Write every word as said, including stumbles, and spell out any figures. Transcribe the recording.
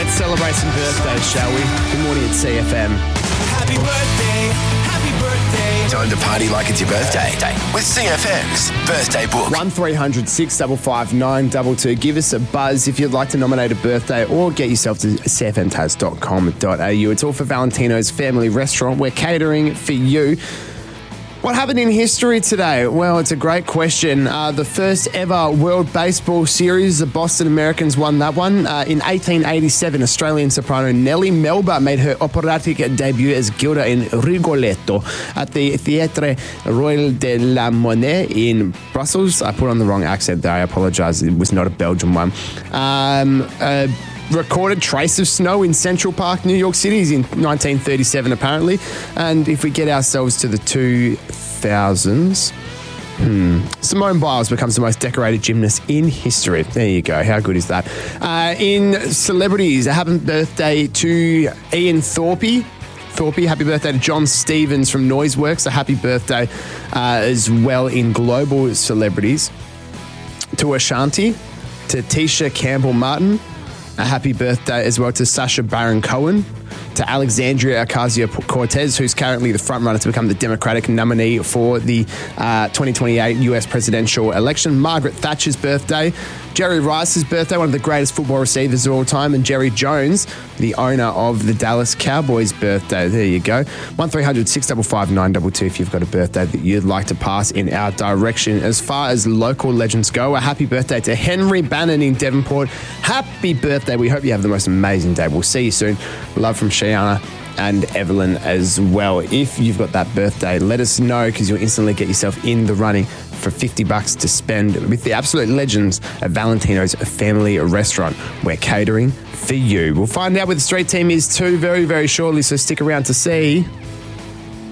Let's celebrate some birthdays, shall we? Good morning at C F M. Happy birthday, happy birthday. Time to party like it's your birthday with C F M's Birthday Book. one three hundred six five five nine two two. Give us a buzz if you'd like to nominate a birthday or get yourself to c f m taz dot com dot a u. It's all for Valentino's Family Restaurant. We're catering for you. What happened in history today? Well, it's a great question. Uh, the first ever World Baseball Series, the Boston Americans won that one. Uh, in eighteen eighty-seven, Australian soprano Nellie Melba made her operatic debut as Gilda in Rigoletto at the Theatre Royal de la Monnaie in Brussels. I put on the wrong accent there. I apologise. It was not a Belgian one. Um, uh, recorded trace of snow in Central Park, New York City in nineteen thirty-seven, apparently. And if we get ourselves to the two thousands, hmm, Simone Biles becomes the most decorated gymnast in history. There you go. How good is that? Uh, in celebrities, a happy birthday to Ian Thorpe. Thorpe, happy birthday to John Stevens from Noiseworks. A happy birthday uh, as well in global celebrities to Ashanti, to Tisha Campbell-Martin. A happy birthday as well to Sacha Baron Cohen, to Alexandria Ocasio-Cortez, who's currently the frontrunner to become the Democratic nominee for the uh, twenty twenty-eight U S presidential election. Margaret Thatcher's birthday, Jerry Rice's birthday, one of the greatest football receivers of all time, and Jerry Jones, the owner of the Dallas Cowboys' birthday. There you go. one three hundred six five five nine two two if you've got a birthday that you'd like to pass in our direction. As far as local legends go, a happy birthday to Henry Bannon in Devonport. Happy birthday. We hope you have the most amazing day. We'll see you soon. Love from Shiana and Evelyn as well. If you've got that birthday, let us know, because you'll instantly get yourself in the running for fifty bucks to spend with the absolute legends at Valentino's Family Restaurant. We're catering for you. We'll find out where the street team is too very, very shortly, so stick around to see.